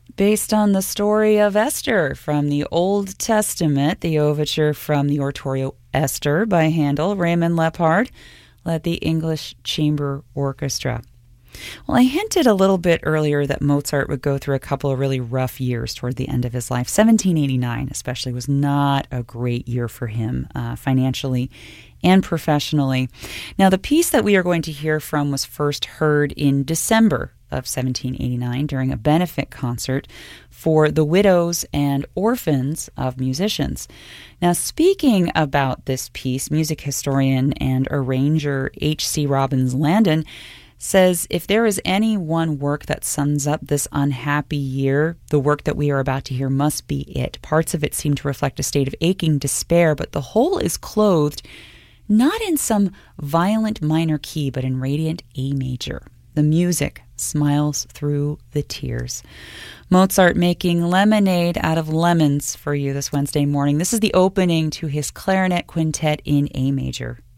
based on the story of Esther from the Old Testament, the overture from the oratorio Esther by Handel. Raymond Lepard led the English Chamber Orchestra. Well, I hinted a little bit earlier that Mozart would go through a couple of really rough years toward the end of his life. 1789 especially was not a great year for him financially and professionally. Now, the piece that we are going to hear from was first heard in December of 1789 during a benefit concert for the widows and orphans of musicians. Now, speaking about this piece, music historian and arranger H.C. Robbins Landon says if there is any one work that sums up this unhappy year, the work that we are about to hear must be it. Parts of it seem to reflect a state of aching despair, but the whole is clothed not in some violent minor key, but in radiant A major. The music smiles through the tears. Mozart making lemonade out of lemons for you this Wednesday morning. This is the opening to his clarinet quintet in A major.